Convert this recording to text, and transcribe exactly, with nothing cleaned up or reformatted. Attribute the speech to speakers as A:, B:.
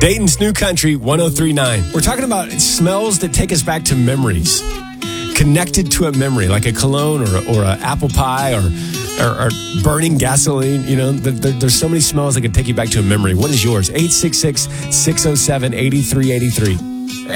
A: Dayton's New Country one oh three point nine. We're talking about smells that take us back to memories. Connected to a memory, like a cologne or a, or a apple pie or, or, or burning gasoline. You know, there, there's so many smells that can take you back to a memory. What is yours? eight six six, six oh seven, eight three eight three.